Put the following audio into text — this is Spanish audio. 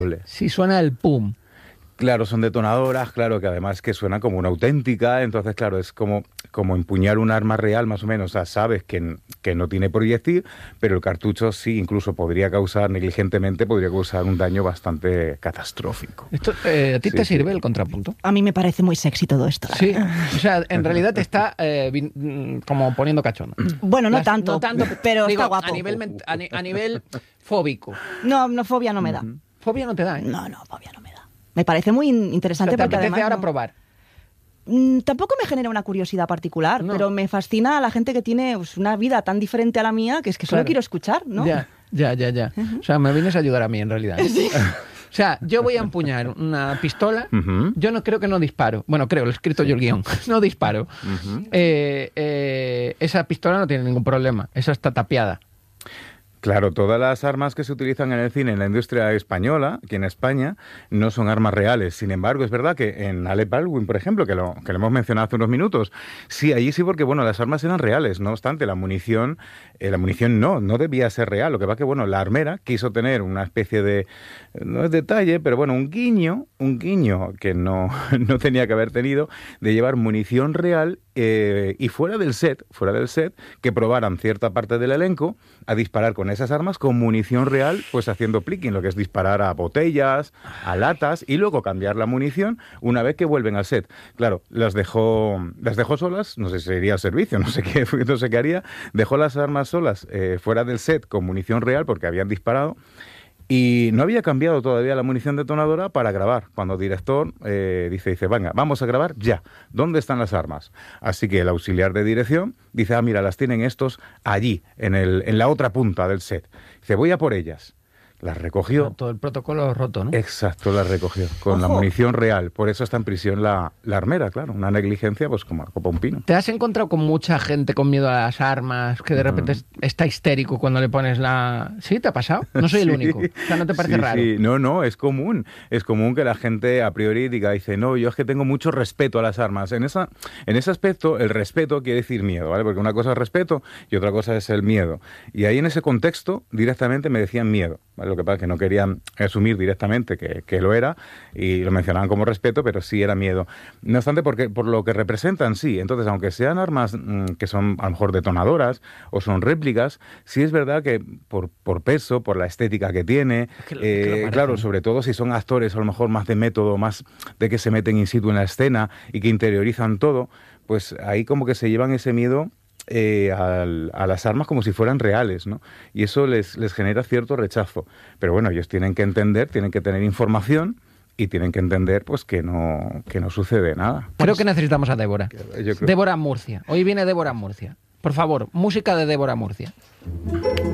Sí suena el pum. Claro, son detonadoras, claro, que además que suena como una auténtica, entonces, claro, es como empuñar un arma real, más o menos. O sea, sabes que no tiene proyectil, pero el cartucho sí, incluso podría causar, negligentemente, podría causar un daño bastante catastrófico. Esto, ¿a ti te sirve el contrapunto? A mí me parece muy sexy todo esto. Sí, o sea, en realidad te está como poniendo cachondo. Bueno, no tanto, pero digo, está guapo. A nivel fóbico. No, fobia no me da. Fobia no te da, ¿eh? No, fobia no me da. Me parece muy interesante. O sea, ¿te porque apetece además ahora probar? Tampoco me genera una curiosidad particular, No. pero me fascina a la gente que tiene pues, una vida tan diferente a la mía, que es que solo Claro. quiero escuchar, ¿no? Ya. O sea, me vienes a ayudar a mí, en realidad. ¿Eh? O sea, yo voy a empuñar una pistola, yo no creo que no disparo. Bueno, creo, lo he escrito yo el guión. No disparo. Esa pistola no tiene ningún problema. Esa está tapiada. Claro, todas las armas que se utilizan en el cine, en la industria española, aquí en España, no son armas reales. Sin embargo, es verdad que en Alec Baldwin, por ejemplo, que lo hemos mencionado hace unos minutos, sí, allí sí, porque, bueno, las armas eran reales. No obstante, la munición no debía ser real. Lo que pasa que, bueno, la armera quiso tener una especie de, no es detalle, pero bueno, un guiño que no tenía que haber tenido, de llevar munición real y fuera del set, que probaran cierta parte del elenco a disparar con esas armas con munición real, pues haciendo plicking, lo que es disparar a botellas, a latas, y luego cambiar la munición una vez que vuelven al set. Claro, las dejó solas, no sé si iría al servicio, no sé qué haría, dejó las armas solas fuera del set con munición real porque habían disparado. Y no había cambiado todavía la munición detonadora para grabar. Cuando el director dice, venga, vamos a grabar ya. ¿Dónde están las armas? Así que el auxiliar de dirección dice, mira, las tienen estos allí, en la otra punta del set. Dice, voy a por ellas. Las recogió. Todo el protocolo roto, ¿no? Exacto, las recogió con la munición real. Por eso está en prisión la armera, claro. Una negligencia, pues como la copa un pino. ¿Te has encontrado con mucha gente con miedo a las armas, que de repente está histérico cuando le pones la... ¿Sí? ¿Te ha pasado? No soy el único. O sea, ¿no te parece raro? Sí, no, es común. Es común que la gente a priori dice, no, yo es que tengo mucho respeto a las armas. En ese aspecto, el respeto quiere decir miedo, ¿vale? Porque una cosa es respeto y otra cosa es el miedo. Y ahí en ese contexto, directamente me decían miedo, ¿vale? Lo que pasa es que no querían asumir directamente que lo era y lo mencionaban como respeto, pero sí era miedo. No obstante, por lo que representan, sí. Entonces, aunque sean armas que son a lo mejor detonadoras o son réplicas, sí es verdad que por peso, por la estética que tiene, claro, sobre todo si son actores a lo mejor más de método, más de que se meten in situ en la escena y que interiorizan todo, pues ahí como que se llevan ese miedo a las armas como si fueran reales, ¿no? Y eso les genera cierto rechazo. Pero bueno, ellos tienen que entender, tienen que tener información y tienen que entender pues que no sucede nada. Creo que necesitamos a Débora. Yo creo... Débora Murcia. Hoy viene Débora Murcia. Por favor, música de Débora Murcia.